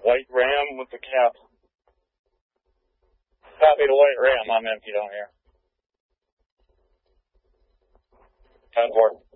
White Ram with the cap. Copy to White Ram. I'm empty down here. 10-4.